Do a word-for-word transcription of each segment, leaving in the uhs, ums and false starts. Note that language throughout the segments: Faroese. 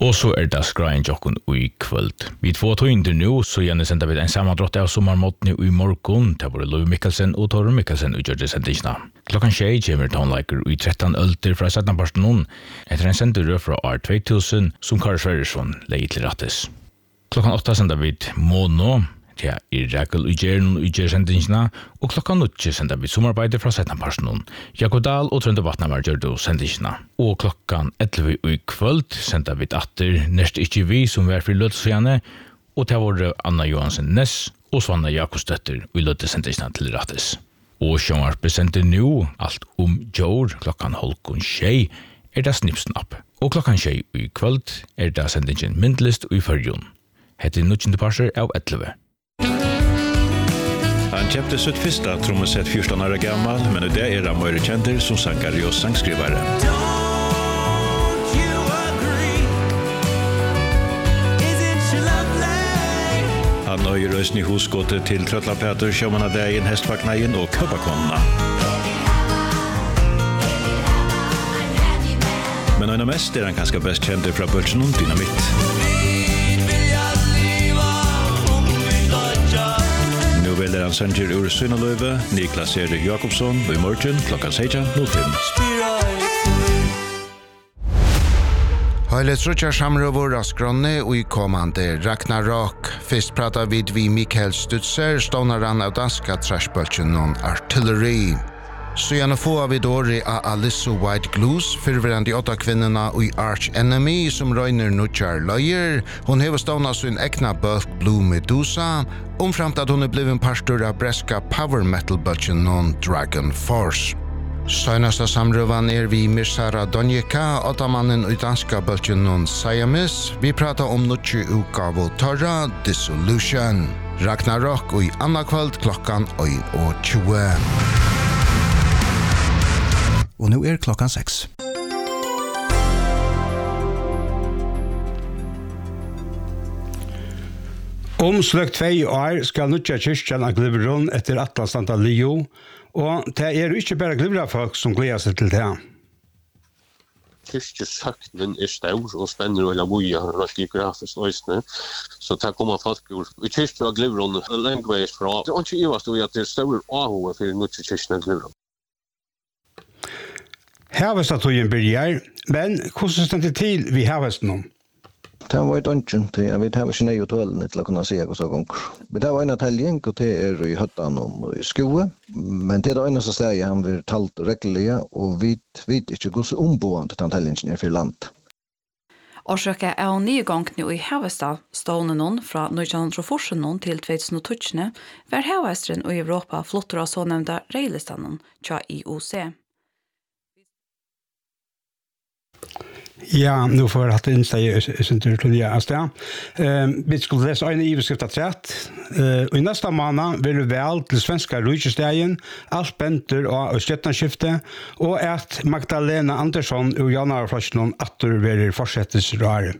Og så er det skrein jokken i kvöld. Vi två tøynder nå, så gjerne sender vi en sammandrott av sommermåttene i morgen. Det var Louis Mikkelsen og Torre Mikkelsen utgjør det sendingsna. Klokkan tjei kommer toneliker i tretton ølter fra settenparsten etter en sendur fra R två tusen som Karl Sverresson leie til rattes. Klokkan åtta sender vi Mono, til Irakel Ujern og Ujern sendingsna, og klokkan nuttje sender vi sommerbeide fra settenparsten. Jakob Dahl og Trønde Vatnamar gjør det sendingsna. Og klokkan elleve i kvöld sender vi atter Nest Ikke Vi som er for løtsfjane, og til våre Anna Johansen Ness og Svanna Jakobstøtter i løttesendingsna til rattes. Og sjångarpe sender nå alt om Jord klokkan holkon tjei er det Snippsnapp. Og klokkan tjei i kvöld er det sendingen Myndlist i Førjon. Heter nuttjende parser av elleve. Han kjøpte sitt første trommesett fjorton år gammal, men det er han mer kjenter som sankare og sangskrivare. Han nøyer røysen i hosgåtet til Trøtlapeter, Sjømannadeien, Hestvagneien og Køpakonna. Men en av mest er han kanskje best kjenter fra Bølsen og Dynamitt. Nu velger han sanger ur Synaløve, Niklas Erik Jakobsson, og i morgen klokkan sexton noll fem. Høylet Rutjar Samrøver av Skronne og i kommande Ragnarok. Først pratar vi vi Mikael Stutzer, stånaren av danska trashbølgen non Artillery. Så gjerne få vi dårlig av Alyssa White Glues, fyrverande åtta kvinnorna og i Arch Enemy som røyner Nutjar Løyer. Hon hever stånda sin egna bølg Blue Medusa, omframt at hon er blivit pastor av breska power metal bølgen non Dragon Force. Søgnasta samrøvan er vi Mirsara Donjeka, åttamannen i danska bølgen non Siamis. Vi pratar om Nutji utgave Torra Dissolution. Ragnarok og i anna kvöld klokkan ein og tjue. Og nå er klokkan seks. Om sløkt tvei år skal Nutja kyrkjan av Gliveron etter Atlanstanta Lio, og det er jo ikke bare Glivera-folk som gleder seg til det. Kyrkjesøknen er stor og spennende og lavuja rett geografisk løsne, så det kommer folk ur. I kyrkja av Gliveron lengveis fra. Det er ikke ivast at det er stor avhånd for Nutja kyrkjan av Gliveron. Havestatujen byrjar, men hvordan stod det til vi havesten om? Det var et ønsken til, jeg vet, jeg var ikke nøye tålene til å kunne si hva så ganger. Men det var en ateljeng, og det er i høttan og i skoe, men det er det eneste stedet han blir talt reglige, og vi vet ikke hvordan omboende til ateljengen er for land. Årsøket er nye gangene i Havestad, stående noen fra nitton hundre til tjuetusen tolv, hver havestren i Europa flotter av så nevnte reilestanen til I O C. Ja, nu får jeg hatt innsteg i sin tur til jeg sted. Vi skulle lese en iveskrift av trett. Og i neste måned vil vi vel til svenska rujestegen, alt benter og skjøttenskifte, og at Magdalena Andersson og januarflasjonen atter vil fortsettes rare.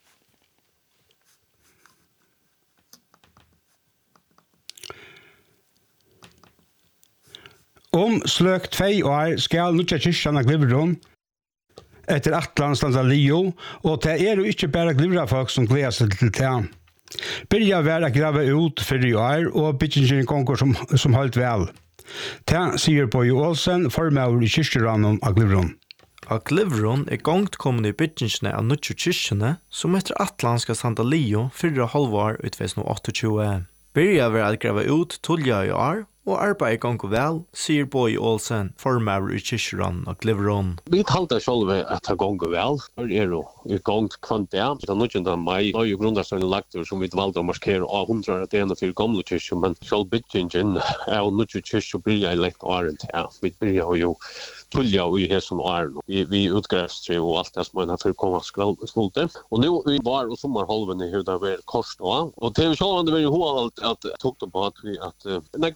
Om sløk tvei år skal Nutja kyrkjan av Gliveron etter Atlanstanta Lio, og det er jo ikke bare Glivera-folk som gleder seg til det. Byrja var å grave ut for i år, og byggingen gonger som, som holdt vel. Det sier Boje Olsen, formøver i kyrkjeranen av Gliveron. Av Gliveron er gongt kommende i byggingene av Nutja kyrkjene, som etter Atlanstanta Lio fyrre halvår ut tjuetusen tjueåtte. Byrja var å grave ut tullja i år, og arbeid i gang og vel, sier Boje Olsen, formøver i kyrkjeranen av Gliveron. Vi talte selv at det gang og vel, for er jo i gang kvant det. Det er noe av meg, og jo grunnstøyne lagter som vi valgte å markere av hundre at det er for gamle kyrkjer, men selv byggingen er jo noe kyrkjer byrja i lengt åren til. Vi byrja jo tullja og i hesson åren. Vi, vi utgrevstre og alt det som man har for å komme skulde. Og nå i var og sommerholven i hur det var kost og og til sjålande var jo hovedalt at jeg tok det på at vi at uh, nekker aktivitet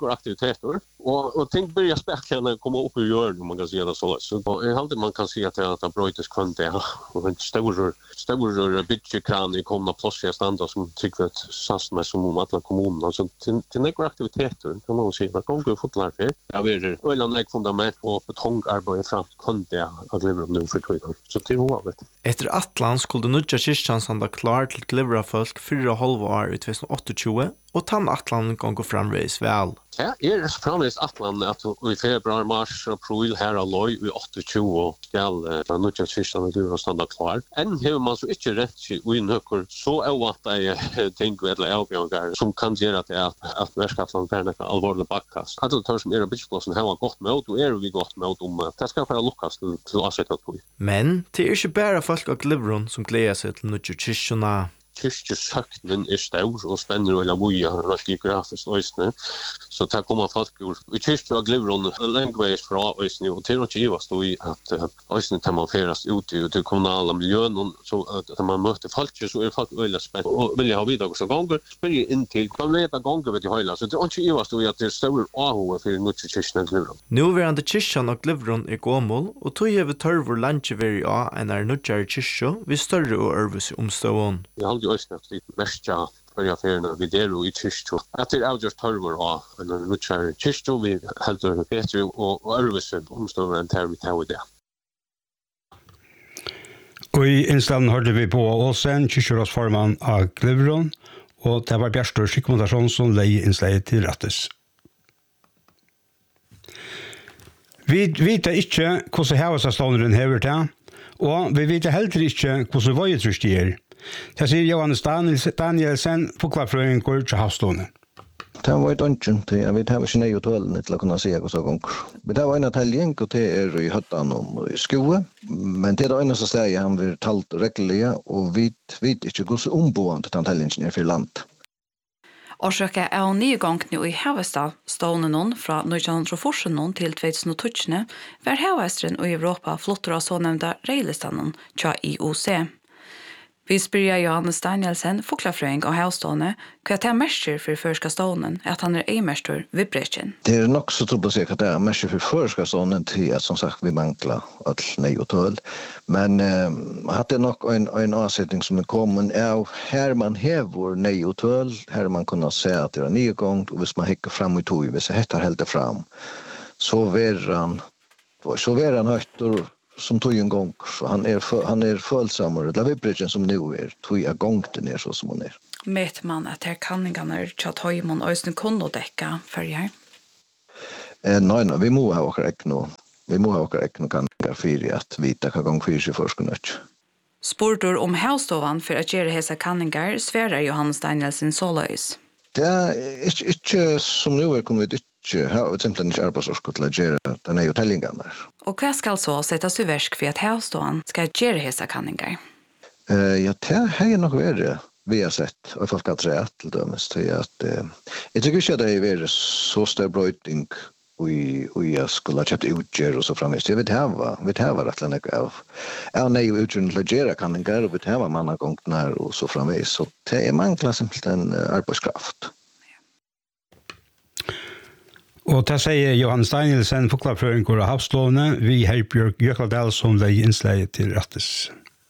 aktiviteter, og, og ting börjar speklarna komma upp i jorden, om man kan säga det så. Så jag hade man kan säga att det har bröjtes kvant det, och en stor, stor byggkran i komna plåtsiga standard som tycker att sass med som om alla kommunerna. Så till, till några aktiviteter kan man säga att gånger fotlar för. Jag vet öland lägg fundament och betongarbete fram kvant det att leva nu för kvart. Så till oavsett. Efter Atlant skulle nutja kyrkjan sanda klar til glivra folk fyra halva år i tjugohundratjugoåtta, og tann Atlant gongur framveis vel. Ja, er framveis Atlant at i februar, mars, april her av loj i tjugoåtta skal uh, nutja kyrkjan glivra standa klar. Enn hever man så ikke rett i uinnøkker så avatt ei ting eller avbjørngar som kan gjøre at at, at Mersk-Atlant er nekka alvorlig bakkast. At det tar som er av byggplassen har gått med, og er vi gått med om at det skal være lukkast til, til å asetta tog. Men det er ikke bare folk av glivron som gleder seg til nutja kyrkjana. Kyrkjesøknen er stor og spenner og lamuja rett geografisk øysene. Så det kommer folk ur. Vi kyrkje og glivron lengveis fra øysene, og til å ikke givast i at øysene tar man ferast ut i det kommunale miljøen, så at man møter folk, så er folk øyla spent. Og vil jeg ha videre så ganger, spør jeg inn til, hva leta ganger vet i høyla, så det er ikke givast i at det er stor ahove for nutje kyrkjen og glivron. Nå er det kyrkjen og glivron er gåmål, og tog hever tørvor landjeveri av en er nutjare kyrkjo ved større og ørvis omstående. I ösnat lite mestja för affärerna vid det och i kyrkjo. Att det är just törvor och en nutjare kyrkjo vi heldur bättre och örvisen omstående än där vi tar det. Och i installen hörde vi på Åsen, kyrkjorasforman av Glivron, och det var Bjärstor Skikmontasjon som lei innsleget til rattes. Vi vet ikke hvordan havasavstånderen hever til, og vi vet heller ikke hvordan vøyetrust de er. Det sier Johannes Danielsen, foklarfrøyngur til havstående. Det var et ønsken til, jeg vet, her var ikke nøy og tålende til å kunne si hva så ganger. Men det var en av taljen, og det er i høttan og i skoe, men det er det eneste stedet han vil talt reglige, og vi vet ikke hvordan omboende til taljen er for land. Årsøkket er en nye gang nå i Havestad, stående noen fra nittenhundrafyrtio til tjugohundratjugo, hver Havestren og Europa flotter av sånevnda reilestanen tja I O C. Vi spyrir Johannes Danielsen, foklarfrøying og havstående, hva det er mestur for førska stånden, at han er ei-mestur vid bretjen. Det er nok så trolig å si at det er mestur for førska stånden til at som sagt vi mangler all nei og tøl. Men eh, at det er nok en, en avsetning som er kommet av her man hever nei og tøl, her man kunne se at det er nye gang, og hvis man hikker fram i tog, hvis jeg heter helt fram, så ver han, så ver han høyt og som tog en gång, så han är er, han är er följsammare. Det är bridgen som nu är tog jag gång den är så som hon är. Vet man att här kanningarna tjat höjmon ösnen kunde däcka färger? Eh, nej, nej, vi må ha åka äckno. Vi må ha åka äckno kanningar för att vita hva gång fyrs i forskunnött. Spurtur om havstovan för att göra hesa kanningar svärar Johannes Danielsen sålöjs. Det är inte, inte som nu är kommer vi ikke ha simpelthen ikke arbeidsorskott til å gjøre denne hotellingene. Og hva skal så settes i versk for at havstående skal gjøre hese kanninger? Uh, ja, det har nok vært vi har sett, og folk har træt til dømes til at uh, jeg tykker ikke at det har vært så større brøyting og jeg skulle ha kjøpt utgjør og så framvis. Jeg vet hava, vet hava rett og slett av jeg nei og utgjør til å gjøre kanninger og vet hava mannagongner og så framvis. Så det er mangler simpelthen arbeidskraft. Og det sier Johannes Danielsen, foklarfrøyngur og havstående, vi Herbjørg Jøkladal som lei innsleget til rattes.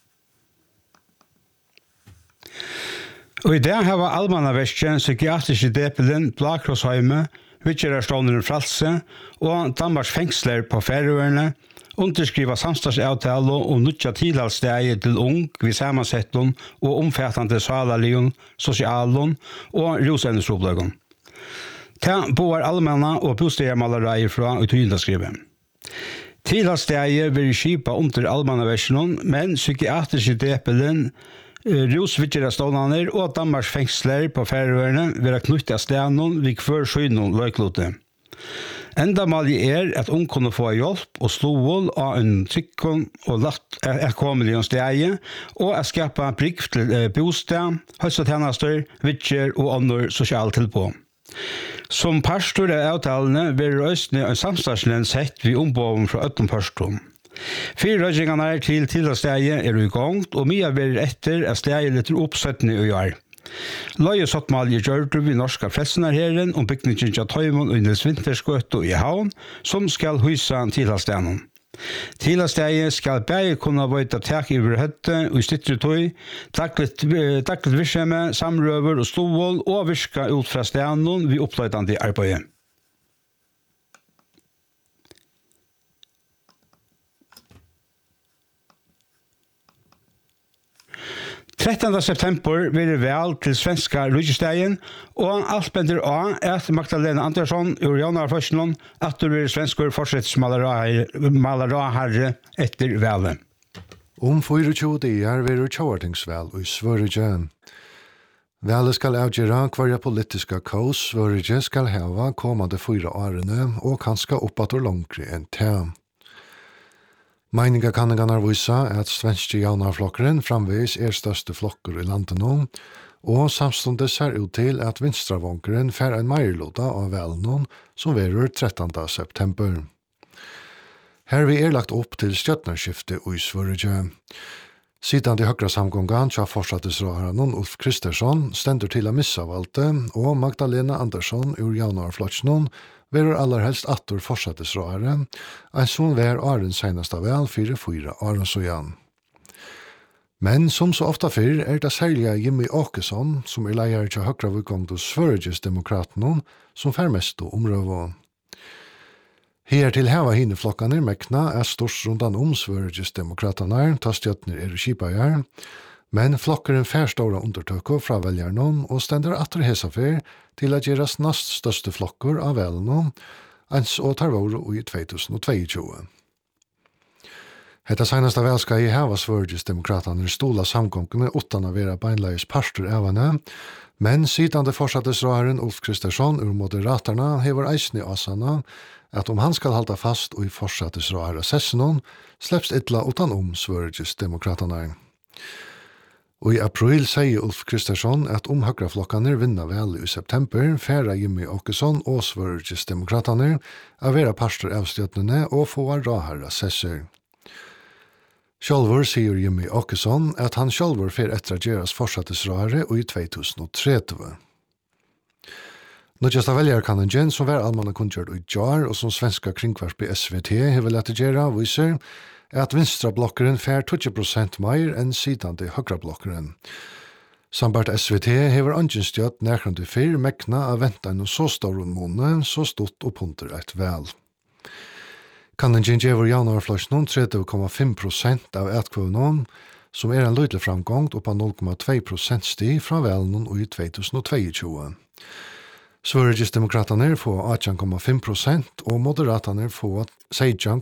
Og i det har vi Almannaverskje, psykiatriske depelen, Blakrosheimet, Vittgerarstånderen Fralse og Danmarks fengsler på Færøerne, underskriva samstagsavtale og nutja tilhaldsstegi til ung, vi samansetton og omfattande salalion, sosialon og rusendesrobløgon. Ta boar allmänna och bostädermalareier fra uthylldaskriven. Tilhaldsstegi vil skipa under allmänna versionen, men psykiatriske depelen, rusvittgerarstånderne og Danmarks fengsler på Færøerne vil knytta stenon vid hver skynon løyklote. Endamallet er at ung kunne få hjelp og slål av en trykkon og lagt ekkommelig om stegi, og at skapa prikk til bostad, høystatjenester, vittger og andre sosiale tilbå. Som pastor av avtalene vil røysene en samstadsnevn sett vid omboven fra øtten pastor. Fyra røysingene til tilhållsstegi er i gang, og mye vil etter at stegi litt oppsettende i år. Løye sottmal i Gjørdu vid norska frelsenarherren om bygningen til Tøymon og Nils Vinterskøtt og i havn, som skal hysa tilhaldsstenen. Tilhaldsstegen skal bare kunne vøyta tak i høtte og i stittre tøy, taklet virksomhe, samrøver og stovål og virka ut fra stenen ved oppløydende arbeidet. trettende september blir det vel til svenska Rydgestegen, og alt bender av at Magdalena Andersson og Janar Førsland at det blir svenskor fortsettsmalerherre etter velet. Om tjuefire dager vil det tjoartingsvel i Sverige. Velet skal avgjøre hver politiska kaos Sverige skal hava kommande fyra årene, og han skal oppatt og langere enn til. Meininga kanningarna visa at svenske jaunarflokkeren framvis er største flokker i landet nå, og samstundet ser ut til at vinstravonkeren fer en meirlota av velnån som verur trettende september. Her vi er lagt opp til stjøtnerskifte i Sverige. Sidan de høyre samgångan tja fortsattesråharen Ulf Kristersson stender til å missa valgte, og Magdalena Andersson ur jaunarflokkeren verur allerhelst attor fortsattesråhare, en som vær åren senast av vel fire fyra åren så igjen. Men som så ofta fyrr er det særlig Jimmy Åkesson, som er leier til høyre vukong til Sveriges demokraten, som fer mest å omrøve. Her til heva hine flokkane mekna er stors rundan om Sveriges demokratene, ta stjøtner er kipager, men flokkeren fer stora undertøkko fra veljarnon og stender atter hesafer til at gjeras nast største flokker av velnon, ens og tar våre i tjuetusen. Hetta senasta vel skal i heva Sveriges demokratene stola samgångene utan å være beinleis parster evane, men sidan det fortsattesråharen Ulf Kristersson ur moderaterna hever eisni asana at om han skal halda fast og i fortsattesråhare sessionon, slepps ytla utan om Sveriges demokratene. Og i april sier Ulf Kristersson at om høyreflokkene vinner vel i september, færa Jimmy Åkesson og Sveriges demokratene av være parster av stjøtnene og få råherre sesser. Sjølvor sier Jimmy Åkesson at han sjølvor fer etter at gjeras fortsattesråhare i tjuetusen. Nødjasta veljarkanningen som var allmanna kunngjørd i jar og som svenska kringkvarsp i S V T hever lett gjera viser at vinstrablokkeren fer tjúgu prosent meir enn sidande høgrablokkeren. Sambart S V T hever angenstjøtt nærkrande fyr mekna av ventan og så stor måne, så stort og punter eit vel. Kanningen gjever januarfløsjon trettio komma fimm prosent av etkvøvnån, som er en løydelig framgång oppa null komma två prosent sti fra velnån i tjuetusen. Sveriges demokratene får åtte komma fimm prosent og moderatene får sexton